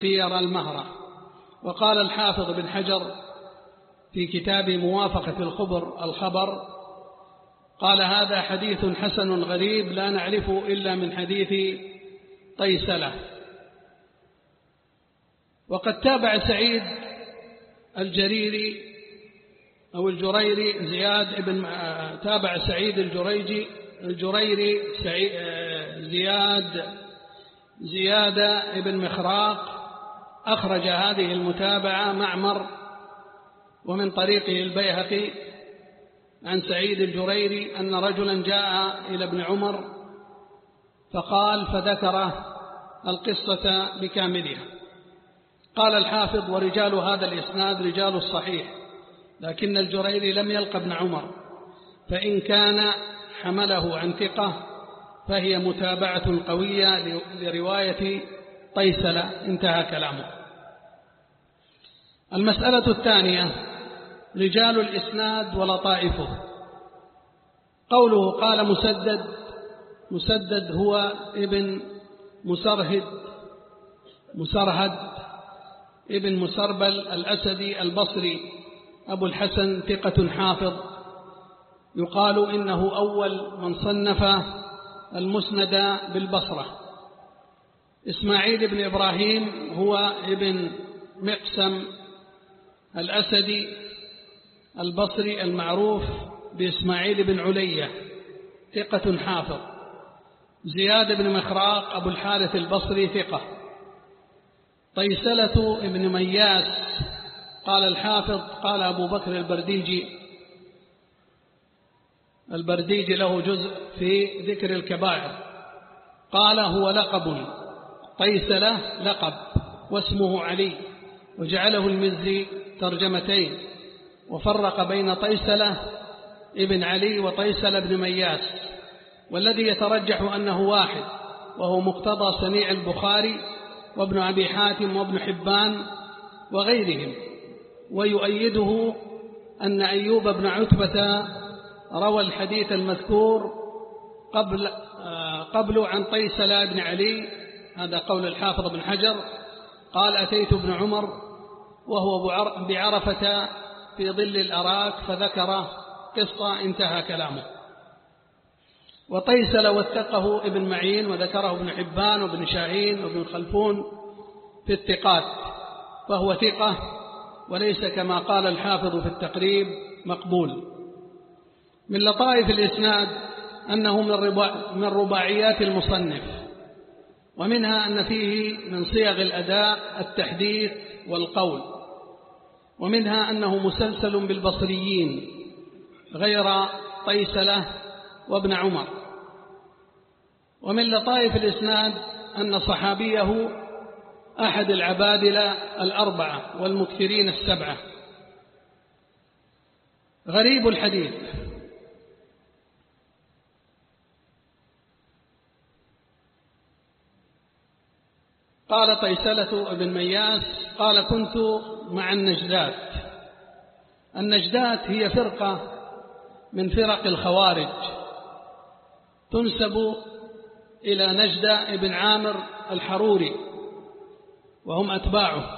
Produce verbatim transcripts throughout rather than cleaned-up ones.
قير المهرة. وقال الحافظ بن حجر في كتاب موافقة الخبر الخبر قال هذا حديث حسن غريب لا نعرفه إلا من حديث طيسلة. وقد تابع سعيد الجريري أو الجريري زياد ابن تابع سعيد الجريجي الجريري زياد زياد ابن مخراق أخرج هذه المتابعة معمر ومن طريقه البيهقي عن سعيد الجريري أن رجلا جاء إلى ابن عمر فقال فذكر القصة بكاملها. قال الحافظ ورجال هذا الإسناد رجال الصحيح، لكن الجريري لم يلق ابن عمر، فإن كان حمله عن ثقة فهي متابعة قوية لرواية طيسلة. انتهى كلامه. المسألة الثانية رجال الإسناد ولطائفه. قوله قال مسدد، مسدد هو ابن مسرهد مسرهد ابن مسربل الأسدي البصري أبو الحسن ثقة حافظ، يقال إنه أول من صنف المسند بالبصرة. إسماعيل بن إبراهيم هو ابن مقسم الأسدي البصري المعروف بإسماعيل بن علية ثقة حافظ. زياد بن مخراق أبو الحارث البصري ثقة. طيسلة ابن مياس قال الحافظ قال أبو بكر البرديجي البرديجي له جزء في ذكر الكبائر، قال هو لقب، طيسلة لقب واسمه علي، وجعله المزي ترجمتين، وفرق بين طيسلة ابن علي وطيسلة ابن مياس، والذي يترجح أنه واحد، وهو مقتضى سميع البخاري وابن أبي حاتم وابن حبان وغيرهم. ويؤيده أن أيوب بن عتبة روى الحديث المذكور قبل قبل عن طيسلة بن علي، هذا قول الحافظ بن حجر، قال أتيت ابن عمر وهو بعرفة في ظل الأراك فذكر قصة. انتهى كلامه. وطيسلة وثقه ابن معين وذكره ابن حبان وابن شاهين وابن خلفون في الثقات، فهو ثقة وليس كما قال الحافظ في التقريب مقبول. من لطائف الإسناد أنه من رباعيات المصنف، ومنها أن فيه من صيغ الأداء التحديث والقول، ومنها أنه مسلسل بالبصريين غير طيسلة وابن عمر. ومن لطائف الإسناد أن صحابيه أحد العبادلة الأربعة والمكثرين السبعة. غريب الحديث. قال طيسلة ابن مياس قال كنت مع النجدات. النجدات هي فرقة من فرق الخوارج تنسب إلى نجدة ابن عامر الحروري وهم أتباعه.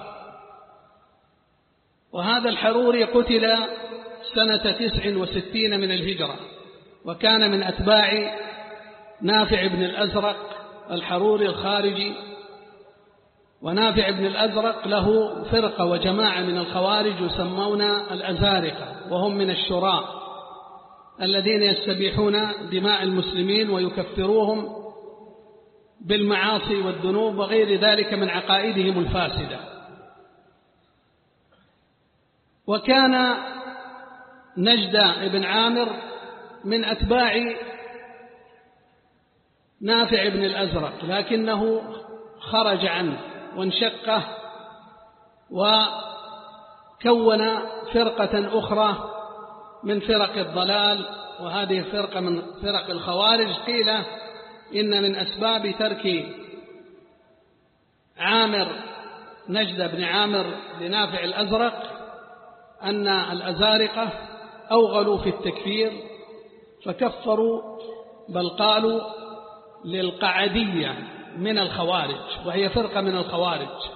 وهذا الحروري قتل سنة تسع وستين من الهجرة، وكان من أتباع نافع بن الأزرق الحروري الخارجي. ونافع بن الأزرق له فرقة وجماعة من الخوارج يسمون الأزارقة، وهم من الشراء الذين يستبيحون دماء المسلمين ويكفروهم بالمعاصي والذنوب وغير ذلك من عقائدهم الفاسدة. وكان نجدة بن عامر من أتباع نافع بن الأزرق، لكنه خرج عنه وانشقه وكون فرقة أخرى من فرق الضلال، وهذه فرقة من فرق الخوارج. قيل إن من أسباب ترك عامر نجدة بن عامر لنافع الأزرق أن الأزارقة أوغلوا في التكفير فكفروا، بل قالوا للقعدية من الخوارج، وهي فرقة من الخوارج.